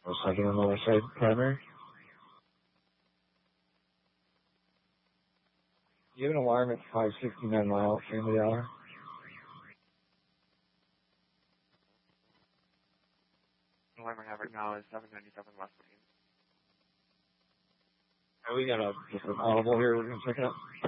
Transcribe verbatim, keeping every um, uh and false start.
Or second on the other side, primary. You have an alarm at five sixty-nine miles in the hour. The alarm I have right now is seven ninety-seven West Main. We got a, just an audible here. We're going to check it out.